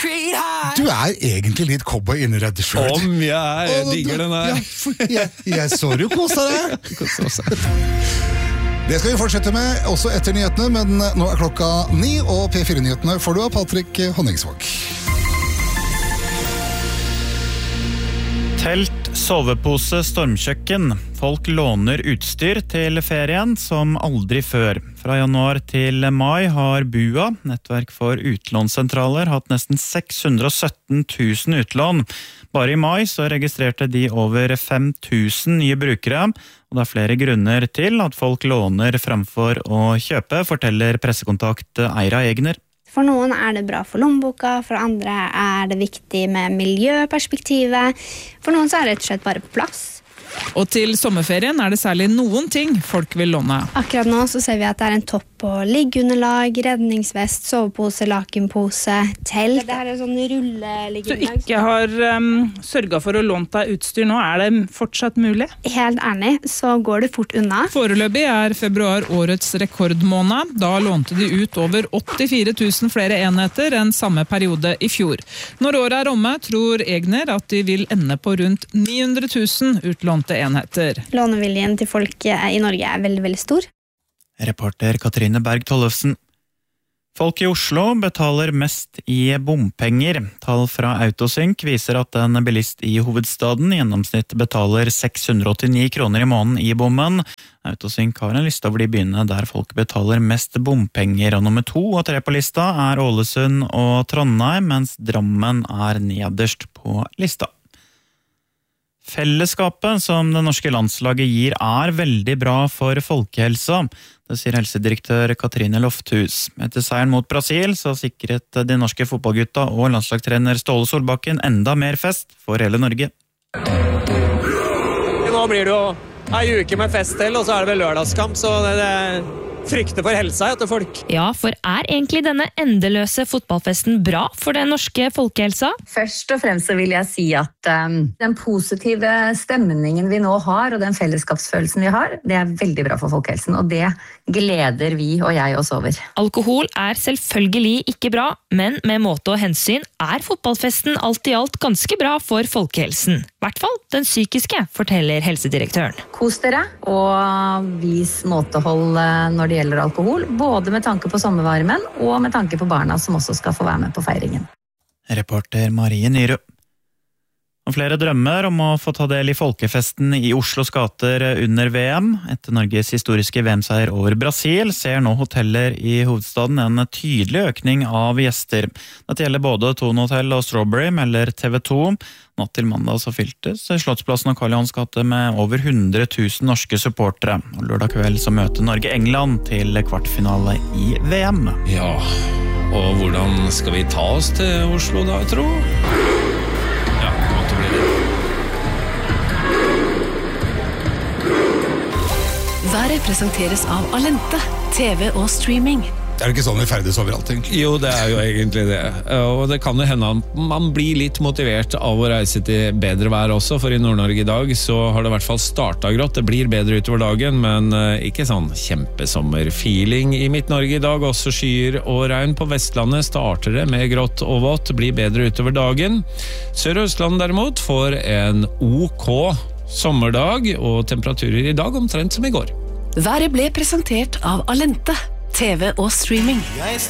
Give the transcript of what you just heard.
Du egentlig litt cowboy inni Red Shirt. Om jeg digger den her. Jeg så jo kosa deg. Det skal vi fortsette med, også etter nyhetene, men nå klokka 9, og P4-nyhetene får du av Patrick Honningsvåg. Telt, sovepose, stormkjøkken. Folk låner utstyr til ferien som aldri før. Fra januar til mai har BUA, nettverk for utlånssentraler, hatt nesten 617 000 utlån. Bare i mai så registrerte de over 5 000 nye brukere, og det er flere grunner til at folk låner fremfor å kjøpe, forteller pressekontakt Eira Egner. For noen det bra for lommeboka, for andre det viktig med miljøperspektivet, for noen så det rett og slett bare på plass. Og til sommerferien det særlig noen ting folk vil låne. Akkurat nå så ser vi at det en topp på liggeunderlag, redningsvest, sovepose, lakenpose, telt. Det her sånn rulleliggeunderlag. Så ikke har sørget for å låne deg utstyr nå, det fortsatt mulig? Helt ærlig, så går det fort unna. Foreløpig februar årets rekordmåned. Da lånte de ut over 84 000 flere enheter enn samme periode i fjor. Når året omme, tror Egner at de vil ende på rundt 900 000 utlånte enheter. Låneviljen til folk i Norge veldig, veldig stor. Reporter Katrine Berg Tollefsen. Folk i Oslo betaler mest i bompenger. Tall fra Autosync viser at en bilist i hovedstaden i gjennomsnitt betaler 689 kroner i måneden i bommen. Autosync har en liste over de byene der folk betaler mest bompenger, og nummer 2 og 3 på lista Ålesund og Trondheim, mens Drammen nederst på lista. Fellesskapet som det norske landslaget gir veldig bra for folkehelsa. Det sier helsedirektør Katrine Lofthus. Etter seieren mot Brasil så sikret de norske fotballgutta og landslagstrener Ståle Solbakken enda mer fest for hele Norge. Nå blir det jo en uke med fest til, og så det vel lørdagskamp, så det frykter for helsa etter folk. Ja, for egentlig denne endeløse fotballfesten bra for den norske folkehelsa? Først og fremst så vil jeg si at den positive stemningen vi nå har, og den fellesskapsfølelsen vi har, det veldig bra for folkehelsen, og det gleder vi og jeg oss over. Alkohol selvfølgelig ikke bra, men med måte og hensyn fotballfesten alt i alt ganske bra for folkehelsen. I hvert fall den psykiske, forteller helsedirektøren. Kos dere, og vis måtehold når det gjelder alkohol, både med tanke på sommervarmen og med tanke på barna som også skal få være med på feiringen. Reporter Marie Nyrø. Og flere drømmer om å få ta del i folkefesten i Oslos gater under VM. Etter Norges historiske VM-seier over Brasil ser nå hoteller i hovedstaden en tydelig økning av gjester. Dette gjelder både Thon Hotel og Strawberry, melder TV 2. Natt til mandag så fyltes Slottsplassen og Karl Johans gate med over 100 000 norske supportere. Og lørdag kveld så møter Norge England til kvartfinale i VM. Ja, og hvordan skal vi ta oss til Oslo da, tro? Ja, måtte bli det. Været presenteres av Alente, TV og streaming. Det ikke sånn vi ferdes overalt, egentlig? Jo, det jo egentlig det. Og det kan jo hende at man blir litt motivert av å reise til bedre vær også, for i Nord-Norge i dag så har det i hvert fall startet grått. Det blir bedre utover dagen, men ikke sånn kjempesommerfeeling i Midt-Norge i dag. Også skyer og regn på Vestlandet starter det med grått og vått, blir bedre utover dagen. Sør- og Østland derimot får en OK sommerdag, og temperaturer i dag omtrent som i går. Været ble presentert av Alente, TV og streaming. Jeg